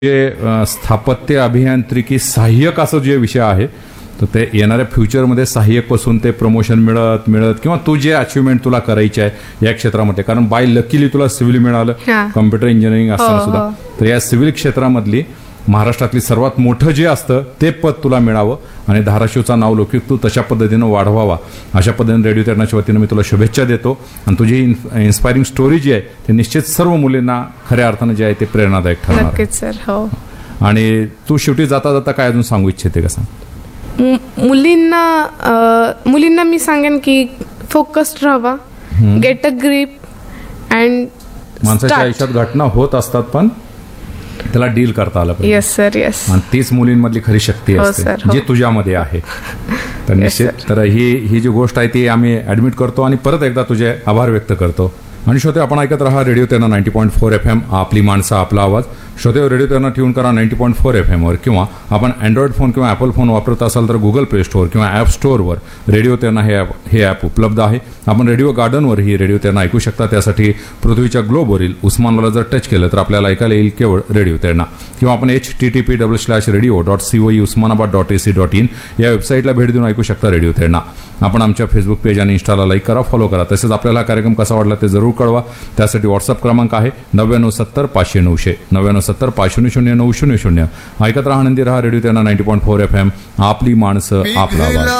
जे स्थापत्य अभियांत्रिकी सहाय्यक असं जे विषय आहे तर ते येणाऱ्या फ्युचरमध्ये सहाय्यक पासून ते प्रमोशन मिळत किंवा तू जे अचिव्हमेंट तुला करायची आहे या क्षेत्रामध्ये, कारण बाय लकीली तुला सिव्हिल मिळालं, कॉम्प्युटर इंजिनिअरिंग असताना सुद्धा, तर या सिव्हिल क्षेत्रामधली महाराष्ट्रातली सर्वात मोठं जे असतं ते पद तुला मिळावं आणि धाराशिवचा नाव लौकिक तू तशा पद्धतीनं वाढवावा, अशा पद्धतीने रेडिओ तेरणाच्या वतीनं मी तुला शुभेच्छा देतो. आणि तुझी इन्स्पायरिंग स्टोरी जी आहे ते निश्चित सर्व मुलींना खऱ्या अर्थानं जे आहे ते प्रेरणादायक ठरणार. नक्कीच सर. हो. आणि तू शेवटी जाता जाता काय अजून सांगू इच्छिते का सांग? मुलींना मी सांगेन की फोकस्ड राहावा, गेट अ ग्रीप अँड माणसाच्या आयुष्यात घटना होत असतात पण त्याला डील करता आलं पाहिजे. Yes sir. येस. आणि तीच मुलींमधली खरी शक्ती असते जी तुझ्यामध्ये आहे. तर निश्चित तर ही जी गोष्ट आहे ती आम्ही ऍडमिट करतो आणि परत एकदा तुझे आभार व्यक्त करतो. आणि श्रोते, आपण ऐकत राहा रेडिओ तेरणा 90.4 FM, आपली माणसं आपला आवाज. श्रोते, रेडिओ तेरणा ट्यून करा 90.4 FM वर, किंवा आपण अँड्रॉइड फोन किंवा ॲपल फोन वापरत असाल तर गुगल प्ले स्टोअर किंवा ॲप स्टोअरवर रेडिओ तेरणा हे ॲप उपलब्ध आहे. आपण रेडिओ गार्डनवरही रेडिओ तेरणा ऐकू शकता. त्यासाठी पृथ्वीच्या ग्लोबवरील उस्मानला जर टच केलं तर आपल्याला ऐकायला येईल केवळ रेडिओ तेरणा. किंवा आपण http://radio.co.umanabad.ac.in या वेबसाईटला भेट देऊन ऐकू शकता रेडिओ तेरणा. आपण आमच्या फेसबुक पेज आणि इन्स्टाला लाईक करा, फॉलो करा. तसेच आपल्याला हा कार्यक्रम कसा वाटला ते जरूर कळवा. त्यासाठी व्हॉट्सअप क्रमांक आहे 9970 500 900 9970 500 900. ऐकत राहा, आनंदी राहा. रेडिओ तेरणा 90.4 FM, आपली माणसं आपला आवाज.